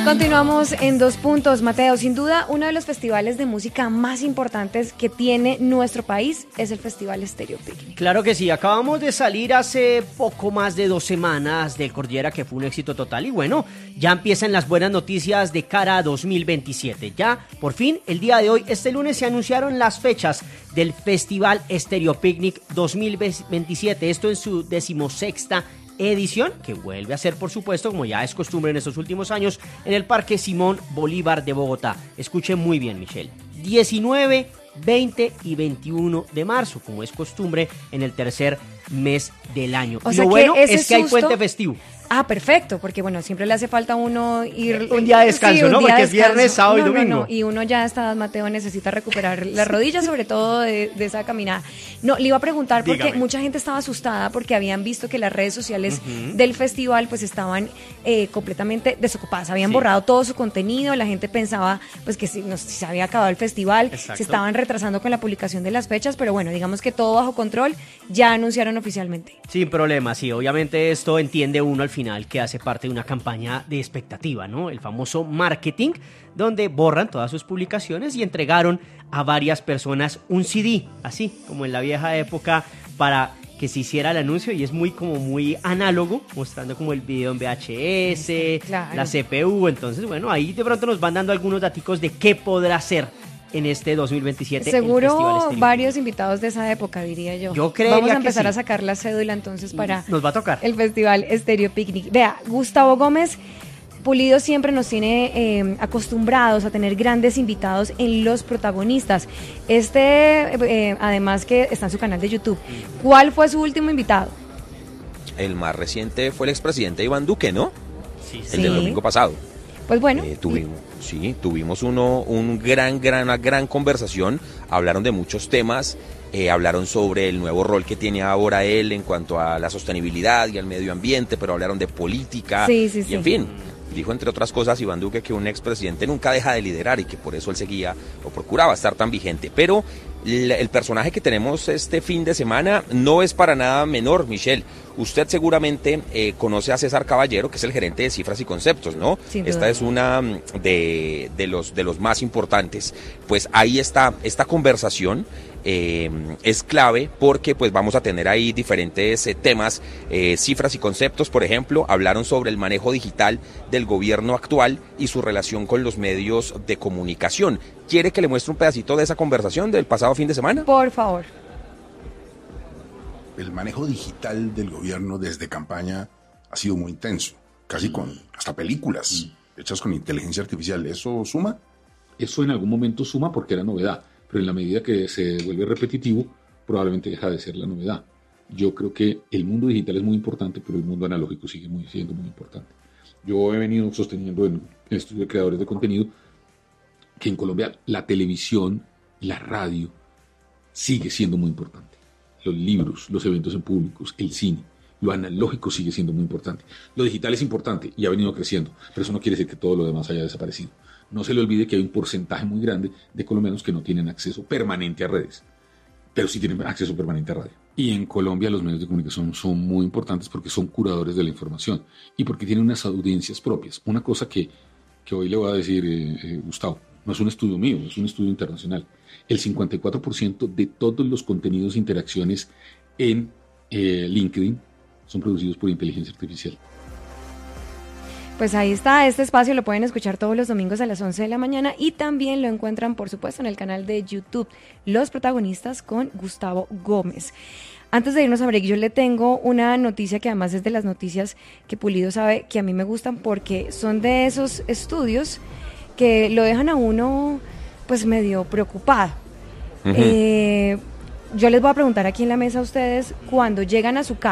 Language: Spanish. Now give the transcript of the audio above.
Continuamos en Dos Puntos. Mateo, sin duda, uno de los festivales de música más importantes que tiene nuestro país es el Festival Estéreo Picnic. Claro que sí, acabamos de salir hace poco más de 2 semanas del Cordillera, que fue un éxito total, y bueno, ya empiezan las buenas noticias de cara a 2027. Ya, por fin, el día de hoy, este lunes, se anunciaron las fechas del Festival Estéreo Picnic 2027, esto en su 16ª edición, que vuelve a ser, por supuesto, como ya es costumbre en estos últimos años, en el Parque Simón Bolívar de Bogotá. Escuchen muy bien, Michelle. 19, 20 y 21 de marzo, como es costumbre en el tercer mes del año. O y sea lo bueno es que hay susto... puente festivo. Ah, perfecto, porque bueno, siempre le hace falta a uno ir... Un día de descanso, ¿no? Porque es viernes, sábado y domingo. No, y uno ya está, Mateo, necesita recuperar las rodillas, sobre todo de esa caminada. No, le iba a preguntar porque Dígame. mucha gente estaba asustada porque habían visto que las redes sociales del festival pues estaban completamente desocupadas, habían borrado todo su contenido, la gente pensaba pues que si se había acabado el festival, Exacto. se estaban retrasando con la publicación de las fechas, pero bueno, digamos que todo bajo control, ya anunciaron oficialmente. Sin problema, sí, obviamente esto entiende uno al final que hace parte de una campaña de expectativa, ¿no? El famoso marketing, donde borran todas sus publicaciones y entregaron a varias personas un CD, así como en la vieja época, para que se hiciera el anuncio, y es muy análogo, mostrando como el video en VHS, claro, la CPU. Entonces, bueno, ahí de pronto nos van dando algunos daticos de qué podrá ser en este 2027 el Festival Seguro Estéreo. varios invitados de esa época, diría yo. Yo creería Vamos a empezar que sí. a sacar la cédula entonces para Nos va a tocar. el Festival Estéreo Picnic. Vea, Gustavo Gómez Pulido siempre nos tiene acostumbrados a tener grandes invitados en Los Protagonistas. Además que está en su canal de YouTube. ¿Cuál fue su último invitado? El más reciente fue el expresidente Iván Duque, ¿no? Sí, El del domingo pasado. Pues bueno. Tuvimos una gran conversación. Hablaron de muchos temas. Hablaron sobre el nuevo rol que tiene ahora él en cuanto a la sostenibilidad y al medio ambiente, pero hablaron de política y en fin. Dijo, entre otras cosas, Iván Duque, que un expresidente nunca deja de liderar y que por eso él seguía o procuraba estar tan vigente. Pero el personaje que tenemos este fin de semana no es para nada menor, Michelle. Usted seguramente conoce a César Caballero, que es el gerente de Cifras y Conceptos, ¿no? Esta es una de los más importantes. Pues ahí está esta conversación. Es clave porque pues vamos a tener ahí diferentes temas. Cifras y Conceptos, por ejemplo, hablaron sobre el manejo digital del gobierno actual y su relación con los medios de comunicación. ¿Quiere que le muestre un pedacito de esa conversación del pasado fin de semana? Por favor. El manejo digital del gobierno desde campaña ha sido muy intenso, casi con hasta películas hechas con inteligencia artificial. ¿Eso suma? Eso en algún momento suma porque era novedad, pero en la medida que se vuelve repetitivo, probablemente deja de ser la novedad. Yo creo que el mundo digital es muy importante, pero el mundo analógico sigue siendo muy importante. Yo he venido sosteniendo en el estudio de creadores de contenido que en Colombia la televisión, la radio, sigue siendo muy importante. Los libros, los eventos en públicos, el cine, lo analógico sigue siendo muy importante. Lo digital es importante y ha venido creciendo, pero eso no quiere decir que todo lo demás haya desaparecido. No se le olvide que hay un porcentaje muy grande de colombianos que no tienen acceso permanente a redes, pero sí tienen acceso permanente a radio. Y en Colombia los medios de comunicación son muy importantes porque son curadores de la información y porque tienen unas audiencias propias. Una cosa que hoy le voy a decir, Gustavo, no es un estudio mío, es un estudio internacional. El 54% de todos los contenidos e interacciones en LinkedIn son producidos por inteligencia artificial. Pues ahí está, este espacio lo pueden escuchar todos los domingos a las 11 de la mañana y también lo encuentran, por supuesto, en el canal de YouTube, Los Protagonistas con Gustavo Gómez. Antes de irnos a break, yo le tengo una noticia que además es de las noticias que Pulido sabe que a mí me gustan porque son de esos estudios que lo dejan a uno pues medio preocupado. Yo les voy a preguntar aquí en la mesa a ustedes, cuando llegan a su casa,